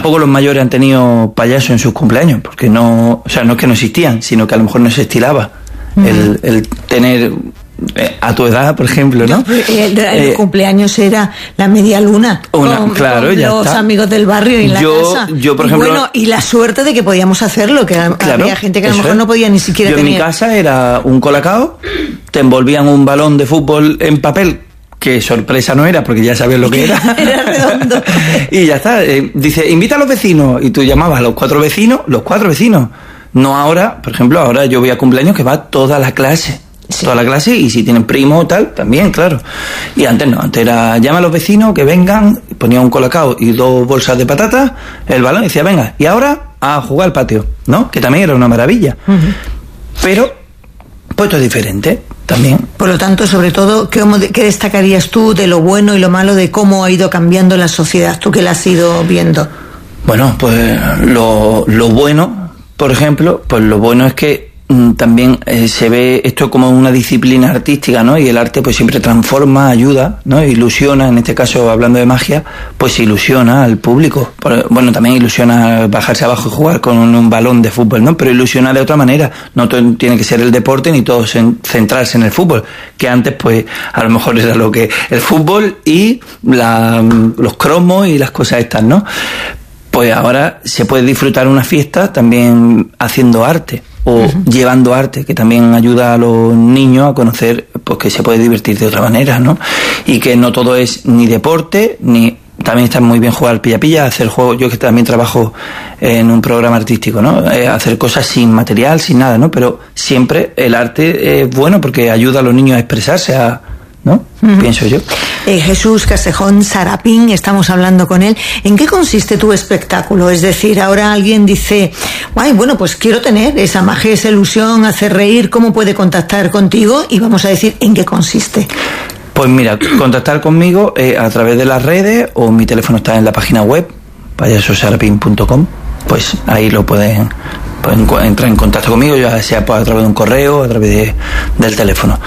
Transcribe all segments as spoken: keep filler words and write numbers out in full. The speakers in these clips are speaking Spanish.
tampoco los mayores han tenido payasos en sus cumpleaños, porque no, o sea, no es que no existían, sino que a lo mejor no se estilaba uh-huh. el, el tener eh, a tu edad, por ejemplo, ¿no? El, el eh, cumpleaños era la media luna, una, con, claro, con ya los está. amigos del barrio y en yo, la casa. Yo, por y ejemplo, bueno, y la suerte de que podíamos hacerlo, que claro, había gente que a lo mejor es. no podía ni siquiera yo tener. En mi casa era un colacao, te envolvían un balón de fútbol en papel, que sorpresa no era, porque ya sabías lo que era. Era redondo. Y ya está. Eh, dice, invita a los vecinos. Y tú llamabas a los cuatro vecinos, los cuatro vecinos. No ahora, por ejemplo, ahora yo voy a cumpleaños que va toda la clase. Sí. Toda la clase, y si tienen primo o tal, también, claro. Y antes no, antes era, llama a los vecinos que vengan, ponía un colacao y dos bolsas de patatas, el balón, y decía, venga, y ahora a jugar al patio, ¿no? Que también era una maravilla. Uh-huh. Pero, pues esto es diferente. También. Por lo tanto, sobre todo, ¿qué, ¿qué destacarías tú de lo bueno y lo malo de cómo ha ido cambiando la sociedad? ¿Tú qué la has ido viendo? Bueno, pues lo, lo bueno, por ejemplo, pues lo bueno es que mm, también eh, se ve esto como una disciplina artística, ¿no? Y el arte pues siempre transforma, ayuda, ¿no? Ilusiona, en este caso hablando de magia, pues ilusiona al público. Bueno, también ilusiona bajarse abajo y jugar con un, un balón de fútbol, ¿no? Pero ilusiona de otra manera. No todo tiene que ser el deporte ni todo centrarse en el fútbol, que antes pues a lo mejor era lo que el fútbol y la, los cromos y las cosas estas, ¿no? Pues ahora se puede disfrutar una fiesta también haciendo arte o uh-huh. llevando arte, que también ayuda a los niños a conocer pues que se puede divertir de otra manera, ¿no? Y que no todo es ni deporte, ni también está muy bien jugar al pilla-pilla, hacer juegos. Yo que también trabajo en un programa artístico, ¿no? Eh, hacer cosas sin material, sin nada, ¿no? Pero siempre el arte es bueno porque ayuda a los niños a expresarse, a ¿no? Uh-huh. Pienso yo. Eh, Jesús Castejón Sarapín, estamos hablando con él. ¿En qué consiste tu espectáculo? Es decir, ahora alguien dice, ay, bueno, pues quiero tener esa magia, esa ilusión, hacer reír, ¿cómo puede contactar contigo? Y vamos a decir en qué consiste. Pues mira, contactar conmigo eh, a través de las redes, o mi teléfono está en la página web, payasosarapin punto com, pues ahí lo pueden... pueden entrar en contacto conmigo, ya sea pues a través de un correo, a través de, del teléfono.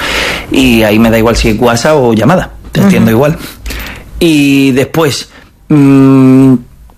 Y ahí me da igual si es WhatsApp o llamada, te uh-huh. entiendo igual. Y después, mmm,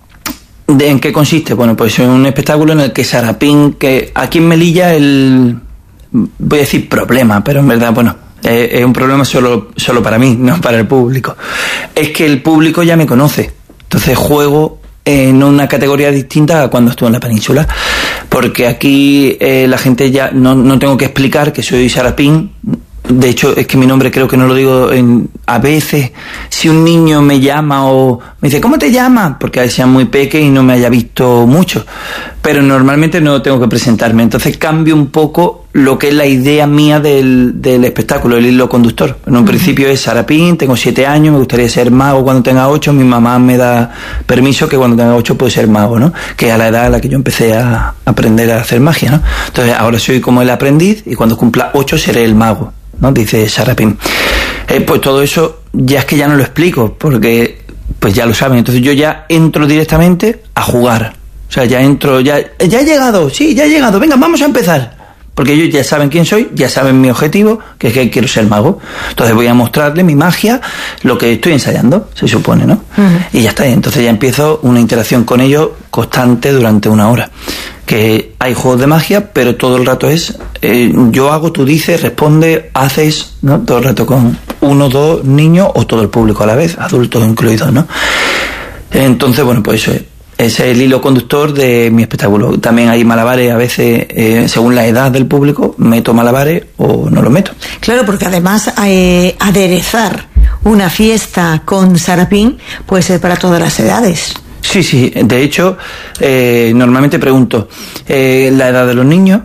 ¿de en qué consiste? Bueno, pues es un espectáculo en el que Sarapín, que aquí en Melilla el, voy a decir problema, pero en verdad, bueno, es, es un problema solo, solo para mí, no para el público. Es que el público ya me conoce, entonces juego en una categoría distinta a cuando estuve en la península, porque aquí eh, la gente ya no, no tengo que explicar que soy Sarapín. De hecho, es que mi nombre creo que no lo digo en, a veces, si un niño me llama o me dice, ¿cómo te llamas? Porque a veces sea muy pequeño y no me haya visto mucho, pero normalmente no tengo que presentarme, entonces cambio un poco lo que es la idea mía del, del espectáculo, el hilo conductor. En un uh-huh. principio es Sarapín, tengo siete años, me gustaría ser mago cuando tenga ocho, mi mamá me da permiso que cuando tenga ocho puedo ser mago, ¿no? Que es a la edad a la que yo empecé a aprender a hacer magia, ¿no? Entonces ahora soy como el aprendiz y cuando cumpla ocho seré el mago, ¿no? Dice Sarapín. Eh, pues todo eso ya es que ya no lo explico, porque pues ya lo saben. Entonces yo ya entro directamente a jugar. O sea, ya entro, ya, ya he llegado, sí, ya he llegado, venga, vamos a empezar. Porque ellos ya saben quién soy, ya saben mi objetivo, que es que quiero ser mago. Entonces voy a mostrarle mi magia, lo que estoy ensayando, se supone, ¿no? Uh-huh. Y ya está, entonces ya empiezo una interacción con ellos constante durante una hora. Que hay juegos de magia, pero todo el rato es eh, yo hago, tú dices, responde, haces, ¿no? Todo el rato con uno, dos niños o todo el público a la vez, adultos incluidos, ¿no? Entonces, bueno, pues eso es. Ese es el hilo conductor de mi espectáculo. También hay malabares, a veces, eh, según la edad del público, meto malabares o no los meto. Claro, porque además eh, aderezar una fiesta con Sarapín puede ser para todas las edades. Sí, sí. De hecho, eh, normalmente pregunto eh, la edad de los niños.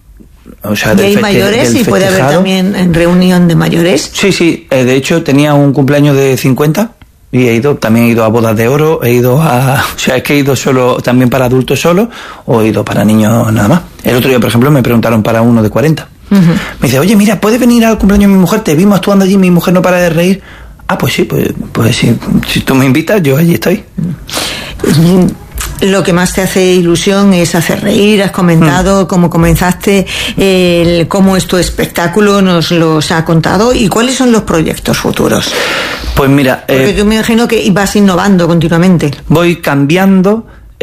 O sea, ¿Y del hay feste- mayores? del ¿Y puede haber festejado. también en reunión de mayores? Sí, sí. Eh, de hecho, tenía un cumpleaños de cincuenta. Y he ido, también he ido a bodas de oro, he ido a, o sea, es que he ido solo, también para adultos solo, o he ido para niños nada más. El otro día, por ejemplo, me preguntaron para uno de cuarenta. Uh-huh. Me dice, oye, mira, ¿puedes venir al cumpleaños de mi mujer? Te vimos actuando allí, mi mujer no para de reír. Ah, pues sí, pues, pues sí, si tú me invitas, yo allí estoy. Lo que más te hace ilusión es hacer reír. Has comentado mm. cómo comenzaste, el, cómo es tu espectáculo, nos los ha contado. ¿Y cuáles son los proyectos futuros? Pues mira... Porque eh, yo me imagino que vas innovando continuamente. Voy cambiando